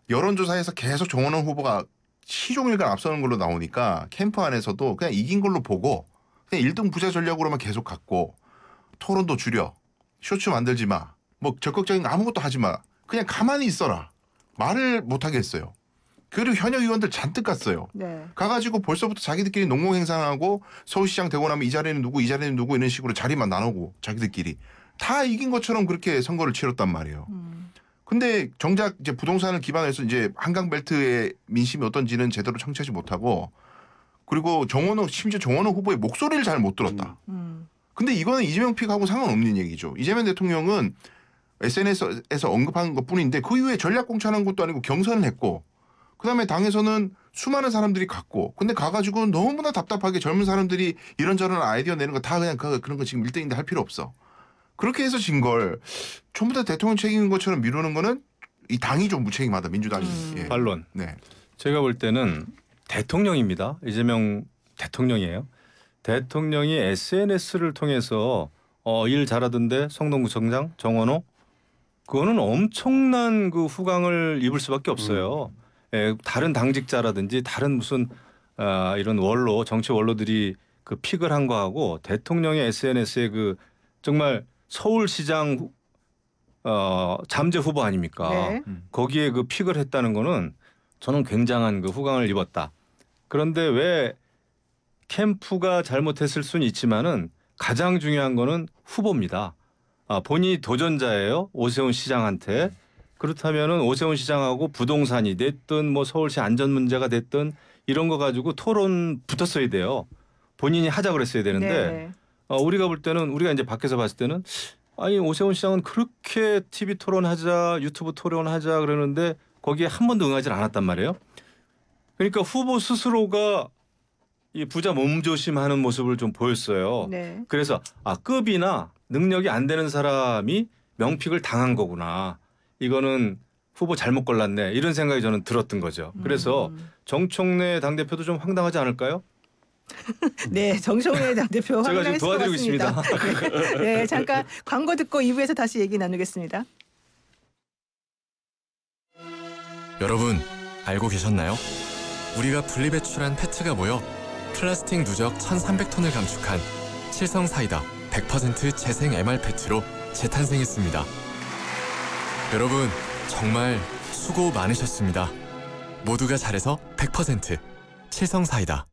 여론조사에서 계속 정원호 후보가 시종일관 앞서는 걸로 나오니까 캠프 안에서도 그냥 이긴 걸로 보고 그냥 1등 부자 전략으로만 계속 갔고 토론도 줄여. 쇼츠 만들지 마. 뭐 적극적인 거 아무것도 하지 마. 그냥 가만히 있어라. 말을 못 하겠어요. 그리고 현역 의원들 잔뜩 갔어요. 네. 가가지고 벌써부터 자기들끼리 농공행상하고 서울시장 되고 나면 이 자리는 누구 이 자리는 누구 이런 식으로 자리만 나누고 자기들끼리 다 이긴 것처럼 그렇게 선거를 치렀단 말이에요. 근데 정작 이제 부동산을 기반으로 해서 이제 한강벨트의 민심이 어떤지는 제대로 청취하지 못하고 그리고 심지어 정원호 후보의 목소리를 잘 못 들었다. 근데 이거는 이재명 픽하고 상관없는 얘기죠. 이재명 대통령은 SNS에서 언급한 것뿐인데 그 이후에 전략 공천한 것도 아니고 경선을 했고 그다음에 당에서는 수많은 사람들이 갔고 근데 가가지고 너무나 답답하게 젊은 사람들이 이런저런 아이디어 내는 거 다 그냥 그런 거 지금 1등인데 할 필요 없어. 그렇게 해서 진 걸 전부 다 대통령 책임인 것처럼 미루는 거는 이 당이 좀 무책임하다. 민주당이. 예. 반론. 네. 제가 볼 때는 대통령입니다. 이재명 대통령이에요. 대통령이 SNS를 통해서 일 잘하던데 성동구청장 정원호 그거는 엄청난 그 후광을 입을 수밖에 없어요. 예, 다른 당직자라든지 다른 무슨 이런 원로 정치 원로들이 그 픽을 한 거하고 대통령의 SNS에 그 정말 서울시장 잠재 후보 아닙니까? 네. 거기에 그 픽을 했다는 거는 저는 굉장한 그 후광을 입었다. 그런데 왜 캠프가 잘못했을 수는 있지만은 가장 중요한 거는 후보입니다. 본인이 도전자예요. 오세훈 시장한테. 그렇다면은 오세훈 시장하고 부동산이 됐든 뭐 서울시 안전 문제가 됐든 이런 거 가지고 토론 붙었어야 돼요. 본인이 하자 그랬어야 되는데 네. 우리가 볼 때는 우리가 이제 밖에서 봤을 때는 아니 오세훈 시장은 그렇게 TV 토론하자 유튜브 토론하자 그러는데 거기에 한 번도 응하지 않았단 말이에요. 그러니까 후보 스스로가 이 부자 몸조심하는 모습을 좀 보였어요. 네. 그래서 급이나 능력이 안 되는 사람이 명픽을 당한 거구나. 이거는 후보 잘못 골랐네. 이런 생각이 저는 들었던 거죠. 그래서 정청래 당대표도 좀 황당하지 않을까요? 네, 정청래 당대표 제가 지금 황당했을 것 도와드리고 같습니다. 있습니다. 네, 잠깐 광고 듣고 2부에서 다시 얘기 나누겠습니다. 여러분 알고 계셨나요? 우리가 분리배출한 페트가 모여 플라스틱 누적 1,300톤을 감축한 칠성사이다 100% 재생 MR 페트로 재탄생했습니다. 여러분 정말 수고 많으셨습니다. 모두가 잘해서 100% 칠성사이다.